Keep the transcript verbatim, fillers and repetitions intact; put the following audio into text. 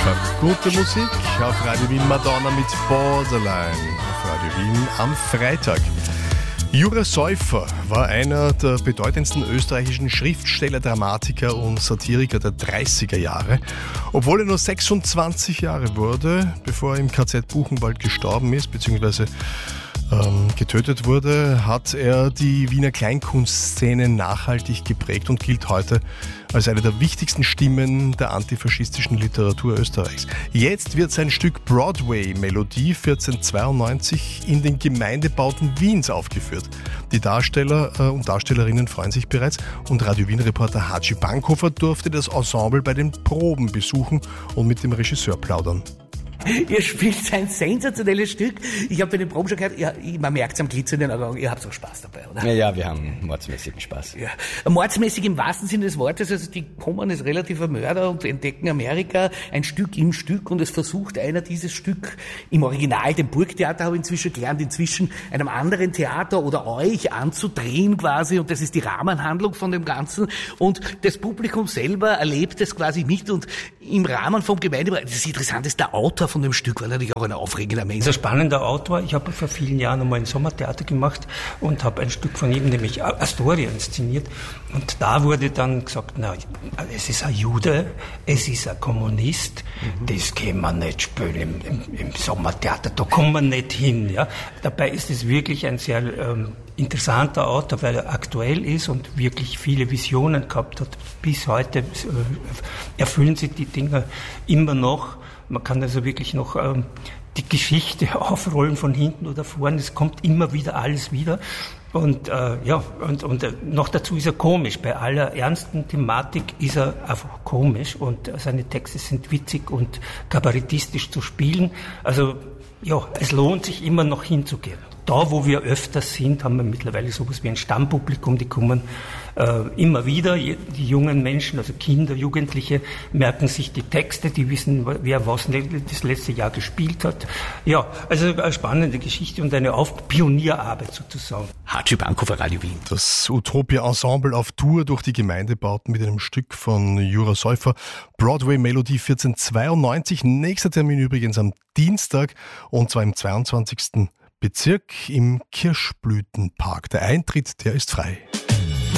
Nachmittag. Gute Musik auf Radio Wien, Madonna mit Borderline auf Radio Wien am Freitag. Jura Säufer war einer der bedeutendsten österreichischen Schriftsteller, Dramatiker und Satiriker der dreißiger Jahre. Obwohl er nur sechsundzwanzig Jahre wurde, bevor er im K Z Buchenwald gestorben ist, beziehungsweise ähm, getötet wurde, hat er die Wiener Kleinkunstszene nachhaltig geprägt und gilt heute als eine der wichtigsten Stimmen der antifaschistischen Literatur Österreichs. Jetzt wird sein Stück Broadway-Melodie vierzehnhundertzweiundneunzig in den Gemeindebauten Wiens aufgeführt. Die Darsteller äh, und Darstellerinnen freuen sich bereits und Radio Wien-Reporter Haji Bankhofer durfte das Ensemble bei den Proben besuchen und mit dem Regisseur plaudern. Ihr spielt ein sensationelles Stück. Ich habe bei den Proben schon gehört, ihr, man merkt es am glitzernden Augen, ihr habt auch Spaß dabei, oder? Ja, ja, wir haben mordsmäßigen Spaß. Ja. Mordsmäßig im wahrsten Sinne des Wortes, also die kommen als relativer Mörder und entdecken Amerika ein Stück im Stück und es versucht einer dieses Stück im Original, dem Burgtheater habe ich inzwischen gelernt, inzwischen einem anderen Theater oder euch anzudrehen quasi und das ist die Rahmenhandlung von dem Ganzen und das Publikum selber erlebt es quasi mit und im Rahmen vom Gemeindebereich, das ist interessant, ist der Autor von dem Stück war natürlich auch ein aufregender Mensch. Das ist ein spannender Autor. Ich habe vor vielen Jahren einmal ein Sommertheater gemacht und habe ein Stück von ihm, nämlich Astoria, inszeniert. Und da wurde dann gesagt, na, es ist ein Jude, es ist ein Kommunist, mhm. das kann man nicht spielen im, im, im Sommertheater, da kommt man nicht hin. Ja. Dabei ist es wirklich ein sehr ähm, interessanter Autor, weil er aktuell ist und wirklich viele Visionen gehabt hat. Bis heute äh, erfüllen sich die Dinge immer noch. Man kann also wirklich noch ähm, die Geschichte aufrollen von hinten oder vorne. Es kommt immer wieder alles wieder. Und äh, ja, und, und äh, noch dazu ist er komisch. Bei aller ernsten Thematik ist er einfach komisch und seine Texte sind witzig und kabarettistisch zu spielen. Also ja, es lohnt sich immer noch hinzugehen. Da, wo wir öfter sind, haben wir mittlerweile sowas wie ein Stammpublikum, die kommen äh, immer wieder. Die jungen Menschen, also Kinder, Jugendliche, merken sich die Texte, die wissen, wer was das letzte Jahr gespielt hat. Ja, also eine spannende Geschichte und eine Auf- Pionierarbeit sozusagen. Haji Bankhofer, Radio Wien. Das Utopia-Ensemble auf Tour durch die Gemeindebauten mit einem Stück von Jura Säufer. Broadway-Melodie vierzehnhundertzweiundneunzig. Nächster Termin übrigens am Dienstag und zwar im zweiundzwanzigsten Bezirk im Kirschblütenpark. Der Eintritt, der ist frei.